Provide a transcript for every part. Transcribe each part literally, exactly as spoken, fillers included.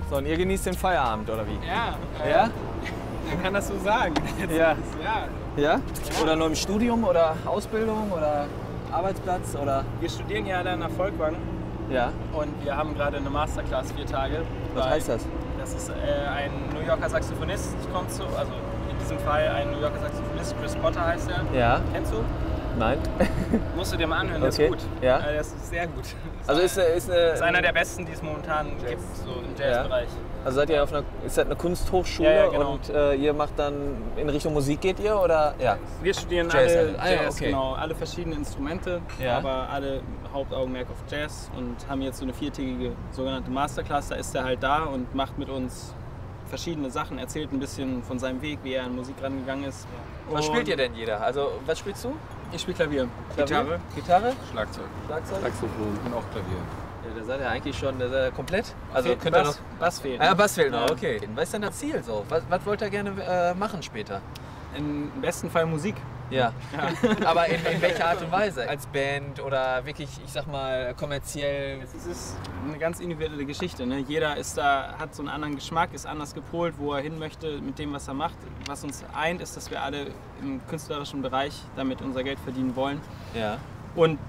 So, und ihr genießt den Feierabend, oder wie? Ja. Äh, Ja? Man kann das so sagen. Jetzt Ja. ist- ja. Ja? Oder nur im Studium oder Ausbildung oder Arbeitsplatz oder? Wir studieren ja alle an der Volkwang Ja. und wir haben gerade eine Masterclass, vier Tage. Was bei- heißt das? Das ist äh, ein New Yorker Saxophonist, kommt zu, also in diesem Fall ein New Yorker Saxophonist, Chris Potter heißt er. Ja. Kennst du? Nein. Musst du dir mal anhören, der Okay. ist gut. Ja. Äh, der ist sehr gut. Also ist, eine- ist eine. Das ist einer der besten, die es momentan gibt, so im Jazzbereich. Also seid ihr auf einer, ist das eine Kunsthochschule Ja, ja, genau. und äh, ihr macht dann in Richtung Musik geht ihr oder ja? Wir studieren Jazz alle halt. Ah, ja, Jazz, okay. genau, alle verschiedene Instrumente, Ja. aber alle Hauptaugenmerk auf Jazz und haben jetzt so eine viertägige sogenannte Masterclass. Da ist er halt da und macht mit uns verschiedene Sachen, erzählt ein bisschen von seinem Weg, wie er an Musik rangegangen ist. Was Und spielt ihr denn jeder? Also was spielst du? Ich spiele Klavier. Gitarre? Gitarre? Schlagzeug. Schlagzeug? Saxophon und auch Klavier. Ja, da seid ihr eigentlich schon da seid ihr komplett. Also Fehlt könnt ihr noch. Bass, Bass fehlt. Ah, Bass fehlt noch, Ja. okay. Was ist denn das Ziel so? Was, was wollt ihr gerne äh, machen später? Im besten Fall Musik. Ja. Ja. Aber in, in welcher Art und Weise? Als Band oder wirklich, ich sag mal, kommerziell? Es ist eine ganz individuelle Geschichte. Ne? Jeder ist da, hat so einen anderen Geschmack, ist anders gepolt, wo er hin möchte mit dem, was er macht. Was uns eint, ist, dass wir alle im künstlerischen Bereich damit unser Geld verdienen wollen. Ja. Und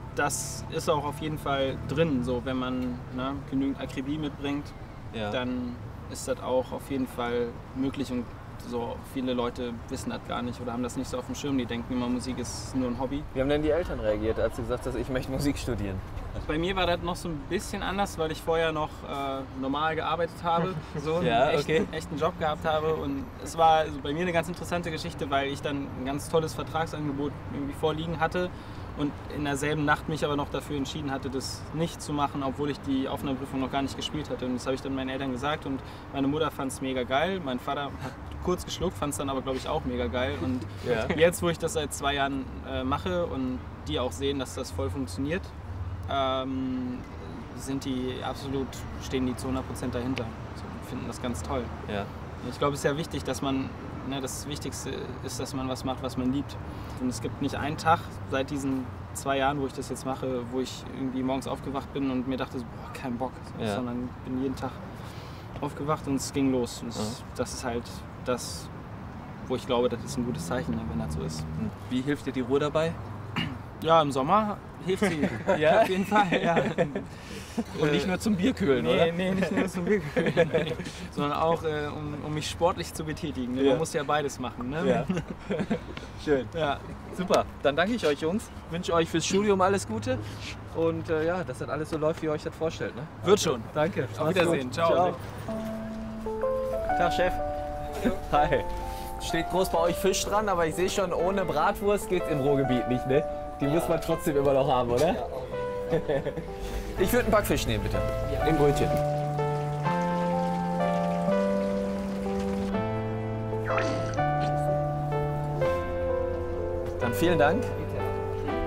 das ist auch auf jeden Fall drin. So, wenn man ne, genügend Akribie mitbringt, Ja. dann ist das auch auf jeden Fall möglich. Und so viele Leute wissen das gar nicht oder haben das nicht so auf dem Schirm. Die denken immer, Musik ist nur ein Hobby. Wie haben denn die Eltern reagiert, als du gesagt hast, ich möchte Musik studieren? Bei mir war das noch so ein bisschen anders, weil ich vorher noch äh, normal gearbeitet habe, so Ja, einen okay. echten, echten Job gehabt habe. Und es war also bei mir eine ganz interessante Geschichte, weil ich dann ein ganz tolles Vertragsangebot irgendwie vorliegen hatte und in derselben Nacht mich aber noch dafür entschieden hatte, das nicht zu machen, obwohl ich die Aufnahmeprüfung noch gar nicht gespielt hatte. Und das habe ich dann meinen Eltern gesagt und meine Mutter fand es mega geil. Mein Vater hat kurz geschluckt, fand es dann aber, glaube ich, auch mega geil. Und Ja. jetzt, wo ich das seit zwei Jahren äh, mache und die auch sehen, dass das voll funktioniert, ähm, sind die absolut, stehen die zu hundert Prozent dahinter. So, und finden das ganz toll. Ja. Ich glaube, es ist ja wichtig, dass man, ne, das Wichtigste ist, dass man was macht, was man liebt. Und es gibt nicht einen Tag seit diesen zwei Jahren, wo ich das jetzt mache, wo ich irgendwie morgens aufgewacht bin und mir dachte, so, boah, kein Bock, so, Ja. sondern ich bin jeden Tag aufgewacht und es ging los. Und das, Ja. das ist halt das, wo ich glaube, das ist ein gutes Zeichen, ne, wenn das so ist. Wie hilft dir die Ruhe dabei? Ja, im Sommer hilft sie. Ja? Auf jeden Fall, ja. Und nicht nur zum Bierkühlen, nee, oder? Nee, nicht nur zum Bierkühlen, nee. sondern auch, äh, um, um mich sportlich zu betätigen. Ne? Ja. Man muss ja beides machen. Ne? Ja. Schön. Ja. Super. Dann danke ich euch, Jungs. Wünsche euch fürs Studium alles Gute. Und äh, ja, dass das alles so läuft, wie ihr euch das vorstellt. Ne? Wird schon. Danke. Auf Wiedersehen. Ciao. Ciao. Tag, Chef. Hi. Steht groß bei euch Fisch dran, aber ich sehe schon, ohne Bratwurst geht's im Ruhrgebiet nicht, ne? Die muss man trotzdem immer noch haben, oder? Ich würde einen Backfisch nehmen, bitte. Im Brötchen. Dann vielen Dank.